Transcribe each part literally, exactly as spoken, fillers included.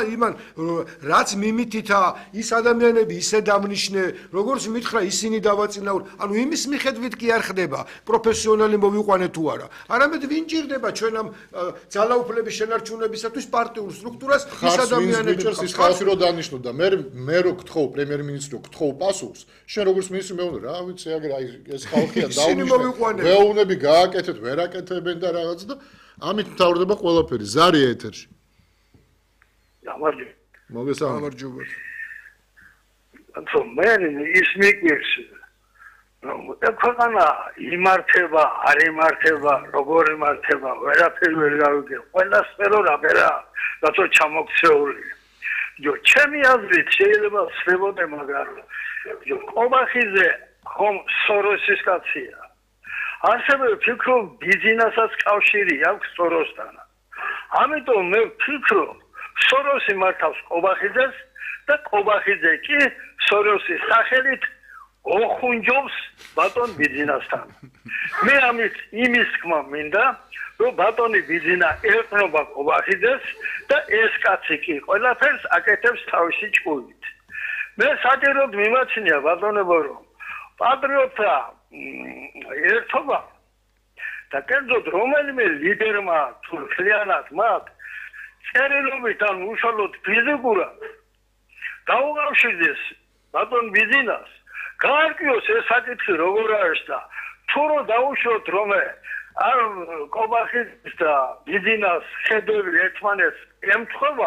იმან რაც მიმითითა ის ადამიანები ისე დამნიშნე როგორც მითხრა ისინი დავაწინაურ ანუ იმის მიხედვით კი არ ხდება პროფესიონალი მოვიყვანე თუ არა არამედ ვინ ჭირდება ჩვენ ამ ძალაუფლების შენარჩუნებისათვის პარტიულ სტრუქტურას ის ადამიანები ის ხალხი რო დანიშნო და მე მე რო გთხოვ პრემიერ-მინისტრო გთხოვ პასუხს შენ როგორც მინისტრი მე უნდა რა ვიცი აგერ აი ეს ხალხია დაუნიშნე ვეუბნები გააკეთეთ ვერაკეთებენ და რაღაც და ამით მთავრდება ყველაფერი ზარია ეთერში გამარჯობა მოგესალმებით ანუ მე ის მიგვიქს რომ ექვეყანა იმართება არ იმართება როგორ იმართება ვერაფერი ვერ გავიგე ყველა სფერო რაბერა რატო ჩამოქცეული ჯო ჩემი აზრით შეიძლება ვსწრებოდე მაგრამ ჯო ყობახიძე ხომ სოროსის კაცია ასევე ვფიქრობ ბიზნესაც კავშირი აქვს სოროსთან ამიტომ მე ვფიქრობ სოროსი მართავს ყობახიძეს და ყობახიძე კი სოროსის სახელით ოხუნჯობს ბატონ ბიზნესთან მე ამით იმის თქმა მინდა რომ ბატონი ბიზნა ერტნობა ყობახიძეს და ეს კაცი კი ყველაფერს აკეთებს თავისი ჭკუით მე საჭიროდ მიმაჩნია ბატონებო რომ პატრიოტთა ერთობა და კერძოდ რომელიმე ლიდერმა თუ ხლიანად მათ წერილობით ან უშუალოდ ფიზიკურად დაუყავშირდეს ბატონ ბიზნას გაარკვიოს ეს საკითხი როგორ არის და თუ რო დაუშვოთ რომ არ ყობახიძის და ბიზნას ხედვები ერთმანეთს ემთხვევა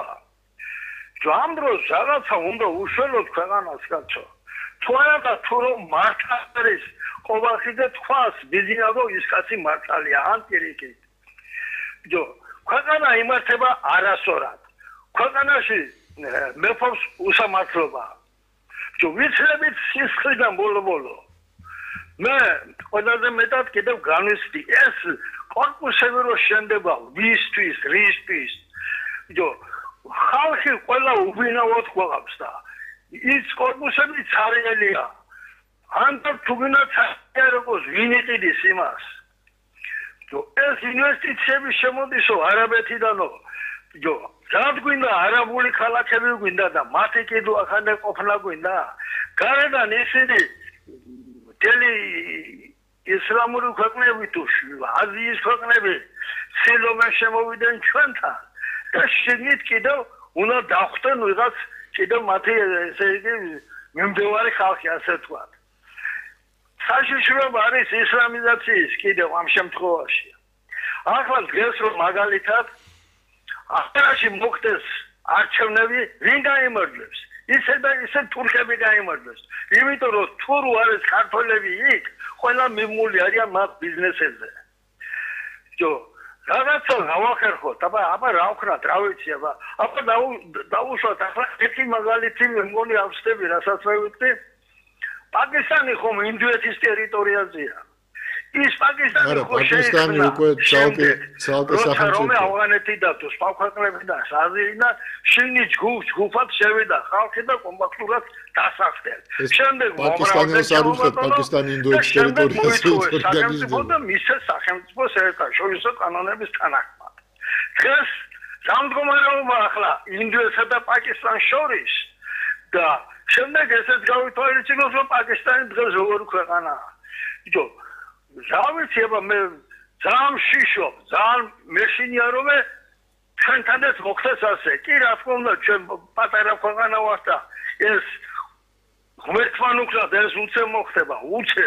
ამ დროს რაღაცა უნდა უშუალოდ ქვეყანას კაცო თუ არა და თუ რომ მართლა არის ყობახიძე თქვას ბიზნასო ის კაცი მართალია ან პირიქით ჯო ქვეყანა იმართება არასწორად ქვეყანაში მეფობს უსამართლობა ჯო ვიცლებით სისხლიდან ბოლო-ბოლო მე ყველაზე მეტად კიდევ განვიცდი ეს კორპუსები რო შენდება ვისთვის რისთვის ჯო ხალხი ყველა უβინაოდ გვაქვს და ის კორპუსები ცარიელია ან თუ გინდა ცარიეროს ვინ იყიდის იმას ჯო ეს ინვესტიციები შემოდისო არაბეთიდანო ჯო რად გვინდა არაბული ქალაქები გვინდა და მათი კიდევ ახალ ყოფნა გვინდა გარედან ისინი დელი ისლამური ქვეყნები თუ აზიის ქვეყნები ცილობენ შემოვიდნენ ჩვენთან და შეგნით კიდევ უნდა დახვდნენ ვიღაც კიდევ მათი ესე იგი მიმდევარი ხალხი ასე ვთქვათ საშიშროება არის ისლამიზაციის კიდევ ამ შემთხვევაში ახლა დღეს რომ მაგალითად ახალაში მოხდეს არჩევნები ვინ გაიმარჯვებს ისე და ისე თურქები გაიმარჯვებს იმიტომ რომ თუ რო არის ქართველები იქ ყველა მიმული არიან მათ ბიზნესებზე ჯო რაღაცა გავახერხოთ აბა აბა რა ვქნათ რა ვიცი აბა აბა დაუშვათ ახლა ერთი მაგალითი მე მგონი ავსტები რასაც მე ვიტყვი პაკისტანი ხომ ინდოეთის ტერიტორიაზეა ის პაკისტანი ხო პაკისტანი უკვე ცალკე ცალკე სახელმწიფოა ავღანეთი და თუ სხვა ქვეყნები და აზერბაიჯანი შინი ჯგუფ ჯგუფად შევიდა ხალხი და კომპაქტურად დასახდენ შემდეგ პაკისტანელს არ უხდათ პაკისტანი ინდოეთის ტერიტორიაზე სახელმწიფო და მისცეს სახელმწიფო საერთაშორისო კანონების თანახმად დღეს სამდგომარეობა ახლა ინდოეთსა და პაკისტანს შორის და შემდეგ ესეც გავითვალისწინოს რომ პაკისტანი დღეს როგორი ქვეყანაა იდო რა ვიცი აბა მე ძალიან შიშობ ძალიან მეშინია რომ ჩვენთანაც მოხდეს ასე კი რა თქმა უნდა ჩვენ პატარა ქვეყანა ვართ და ეს ღმერთთან უკრად ეს უცებ მოხდება უცებ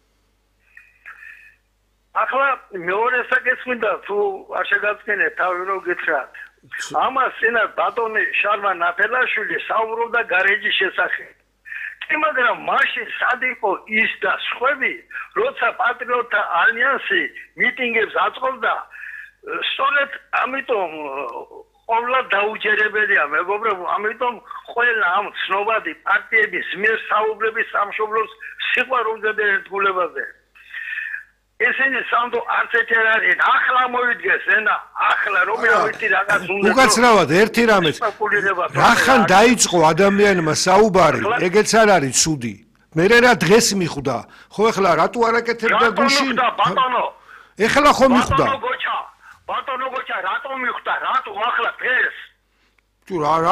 ახლა მეორე საკითხი მინდა თუ არ შეგაცნეთ თავი რომ გითხრათ ამას ენა ბატონი შარმა ნაფელაშვილი საუბრობდა გარეჯის შესახებ კი მაგრამ მაშინ სად იყო ის და სხვები როცა პატრიოტთა ალიანსი მიტინგებს აწყობდა სწორედ ამიტომ ყოვლა დაუჯერებელია მეგობრებო ამიტომ ყველა ამ ცნობადი პარტიების მიერ საუბრების სამშობლოს სიყვარულზე და ერთგულებაზე ესენი სანდო არც ერთი არ არის ახლა მოვიდგეს ენა ახლა რომ ავიტი რაღაც უნდა უკაცრავად ერთი რამეც რახან დაიწყო ადამიანმა საუბარი ეგეც არ არის ცუდი მე რა დღეს მიხვდა ხო ეხლა რატო არ აკეთებდა გუშინ ბატონო ეხლა ხო მიხვდა ბატონო გოჩა ბატონო გოჩა რატო მიხვდა რატო ახლა დღეს თუ რა